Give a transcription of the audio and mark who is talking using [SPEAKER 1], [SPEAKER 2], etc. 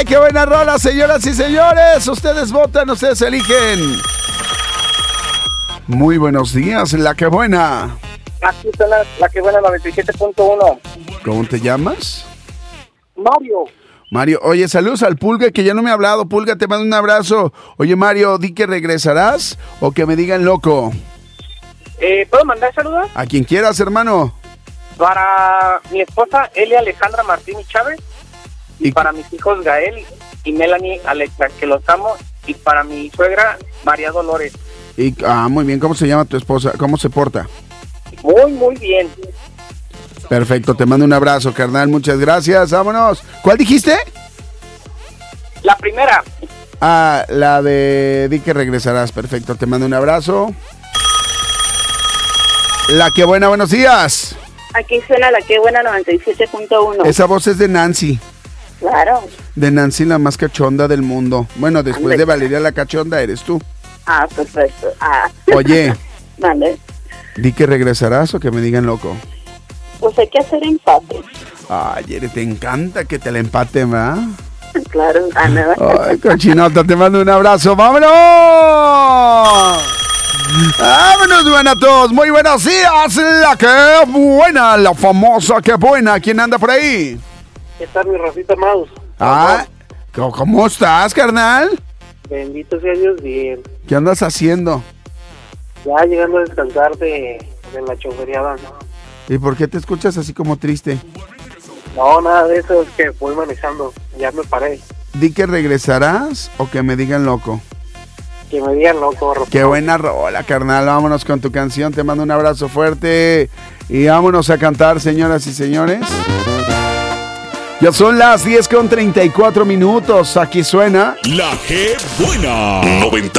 [SPEAKER 1] ¡Ay, qué buena rola, señoras y señores! Ustedes votan, ustedes eligen. Muy buenos días, La Que Buena.
[SPEAKER 2] Aquí está la Que Buena 97.1.
[SPEAKER 1] ¿Cómo te llamas?
[SPEAKER 2] Mario.
[SPEAKER 1] Mario, oye, saludos al Pulga, que ya no me ha hablado. Pulga, te mando un abrazo. Oye, Mario, di que regresarás o que me digan loco.
[SPEAKER 2] ¿Puedo mandar saludos?
[SPEAKER 1] A quien quieras, hermano.
[SPEAKER 2] Para mi esposa, Elia Alejandra Martínez Chávez. Y para mis hijos, Gael y Melanie Alexa, que los amo. Y para mi suegra, María Dolores.
[SPEAKER 1] Muy bien, ¿cómo se llama tu esposa? ¿Cómo se porta?
[SPEAKER 2] Muy, muy bien.
[SPEAKER 1] Perfecto, te mando un abrazo, carnal, muchas gracias, vámonos. ¿Cuál dijiste?
[SPEAKER 2] La primera.
[SPEAKER 1] La de di que regresarás, perfecto, te mando un abrazo. La Que Buena, buenos días.
[SPEAKER 3] Aquí suena La Que Buena 97.1.
[SPEAKER 1] Esa voz es de Nancy.
[SPEAKER 3] Claro.
[SPEAKER 1] De Nancy, la más cachonda del mundo. Bueno, después de Valeria la cachonda eres tú.
[SPEAKER 3] Perfecto.
[SPEAKER 1] Oye,
[SPEAKER 3] Vale.
[SPEAKER 1] di que regresarás o que me digan loco.
[SPEAKER 3] Pues hay que hacer empate.
[SPEAKER 1] Ay, Yere, te encanta que te la empaten, ¿verdad?
[SPEAKER 3] Claro,
[SPEAKER 1] Ay, cochinota, te mando un abrazo. ¡Vámonos! ¡Vámonos, buenas a todos! Muy buenos días, La Que Buena, la famosa Que Buena. ¿Quién anda por ahí?
[SPEAKER 2] ¿Qué tal, mi Rafita Maus?
[SPEAKER 1] ¿Cómo estás, carnal?
[SPEAKER 2] Bendito sea Dios, bien.
[SPEAKER 1] ¿Qué andas haciendo?
[SPEAKER 2] Ya llegando a descansar de la chofereada, ¿no?
[SPEAKER 1] ¿Y por qué te escuchas así como triste?
[SPEAKER 2] No, nada de eso, es que voy manejando, ya me paré.
[SPEAKER 1] ¿Di que regresarás o que me digan loco?
[SPEAKER 2] Que me digan loco, Rafa.
[SPEAKER 1] Qué buena rola, carnal, vámonos con tu canción, te mando un abrazo fuerte y vámonos a cantar, señoras y señores. Ya son las 10:34, aquí suena
[SPEAKER 4] La Que Buena 97.1.